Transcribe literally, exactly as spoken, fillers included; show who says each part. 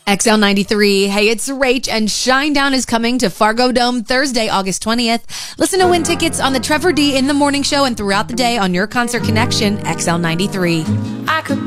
Speaker 1: X L ninety-three. Hey, it's Rach, and Shinedown is coming to Fargo Dome Thursday, August twentieth. Listen to win tickets on the Trevor D in the Morning Show and throughout the day on your Concert Connection, X L ninety-three.